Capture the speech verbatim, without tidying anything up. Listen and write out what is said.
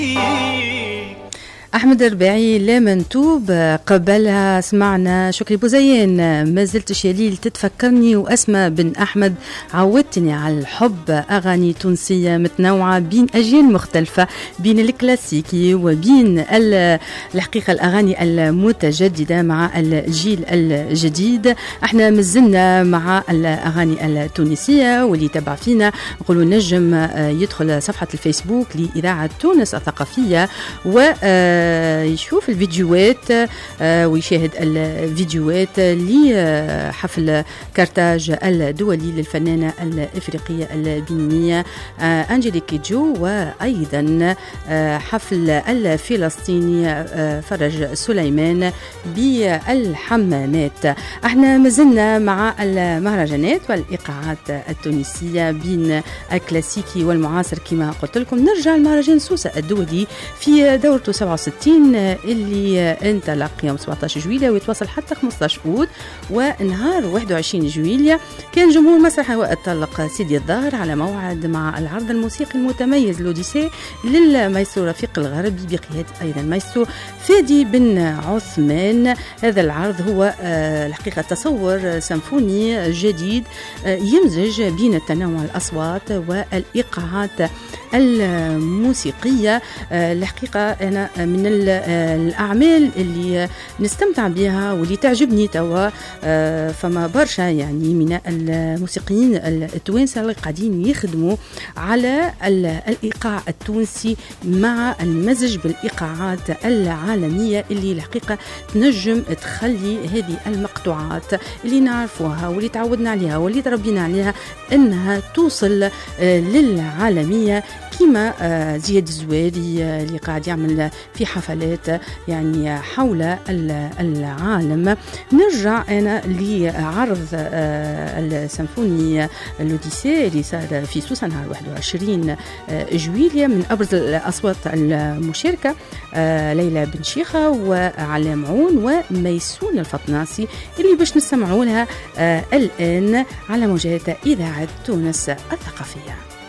أحمد الرباعي لا منتوب، قبلها سمعنا شكري بوزيان ما زلت شليل تتفكرني، وأسمى بن أحمد عودتني على الحب. أغاني تونسية متنوعة بين أجيال مختلفة، بين الكلاسيكي وبين الحقيقة الأغاني المتجددة مع الجيل الجديد. احنا مازلنا مع الأغاني التونسية، واللي تبع فينا نقولوا نجم يدخل صفحة الفيسبوك لإذاعة تونس الثقافية و يشوف الفيديوهات ويشاهد الفيديوهات لحفل كارتاج الدولي للفنانة الإفريقية البنية أنجيليك كيدجو، وأيضا حفل الفلسطيني فرج سليمان بالحمامات. احنا مازلنا مع المهرجانات والإيقاعات التونسية بين الكلاسيكي والمعاصر. كما قلت لكم نرجع المهرجان سوسة الدولي في دورته سبعة وستين اللي انطلق يوم سبعطاش جويلية ويتواصل حتى خمسطاش أود، ونهار واحد وعشرين جويلية كان جمهور مسرح وأطلق سيدي الظاهر على موعد مع العرض الموسيقي المتميز لوديسي للمايسترو رفيق الغربي بقيادة أيضا مايسترو فادي بن عثمان. هذا العرض هو الحقيقة تصور سيمفوني جديد يمزج بين التنوع الأصوات والإيقاعات الموسيقية. الحقيقة أنا من الأعمال اللي نستمتع بها واللي تعجبني توا، فما برشا يعني من الموسيقيين التوانسة اللي قاعدين يخدموا على الإيقاع التونسي مع المزج بالإيقاعات العالمية اللي الحقيقة تنجم تخلي هذه المقطوعات اللي نعرفوها واللي تعودنا عليها واللي تربينا عليها أنها توصل للعالمية، كما زياد الزواري اللي قاعد يعمل في حفلات يعني حول العالم. نرجع أنا لعرض السيمفوني الأوديسي اللي صار في سوسة نهار واحد وعشرين جويلية. من أبرز الأصوات المشاركة ليلى بن شيخة وعلام عون وميسون الفطناسي اللي باش نسمعوا لها الآن على موجات إذاعة تونس الثقافية.